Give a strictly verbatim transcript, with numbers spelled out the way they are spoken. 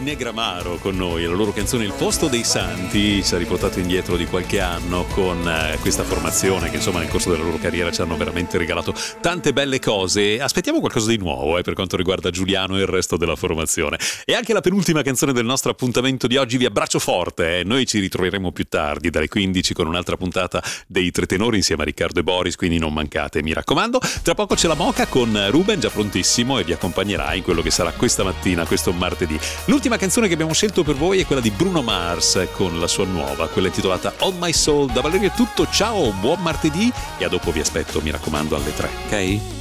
Negramaro con noi, la loro canzone Il posto dei santi ci ha riportato indietro di qualche anno con eh, questa formazione che insomma nel corso della loro carriera ci hanno veramente regalato tante belle cose. Aspettiamo qualcosa di nuovo eh, per quanto riguarda Giuliano e il resto della formazione. E anche la penultima canzone del nostro appuntamento di oggi. Vi abbraccio forte, eh. Noi ci ritroveremo più tardi dalle quindici con un'altra puntata dei Tre Tenori insieme a Riccardo e Boris, quindi non mancate, mi raccomando. Tra poco c'è la Moca con Ruben già prontissimo e vi accompagnerà in quello che sarà questa mattina, questo martedì. L'ultima canzone che abbiamo scelto per voi è quella di Bruno Mars con la sua nuova, quella intitolata On My Soul. Da Valerio è tutto, ciao, buon martedì e a dopo vi aspetto, mi raccomando, alle tre, ok?